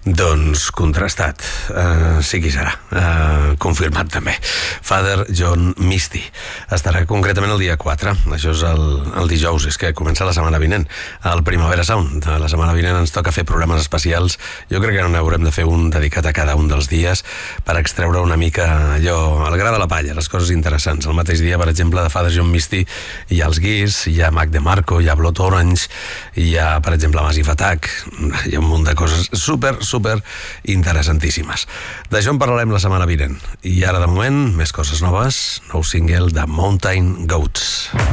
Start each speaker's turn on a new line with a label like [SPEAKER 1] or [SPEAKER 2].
[SPEAKER 1] Doncs contrastat, sí que hi serà, confirmat també. Father John Misty estarà concretament el dia 4, això és el dijous, és que comença la setmana vinent, el Primavera Sound. La setmana vinent ens toca fer programes especials, jo crec que n'haurem de fer un dedicat a cada un dels dies per extreure una mica allò, el gra de la palla, les coses interessants. El mateix dia, per exemple, de Father John Misty hi ha els Gears, hi ha Mac DeMarco, hi ha Blood Orange, hi ha, per exemple, Massive Attack, hi ha un munt de coses super interessantíssimes. D'això en parlarem la setmana vinent. I ara, de moment, més coses noves. Nou single de Mountain Goats.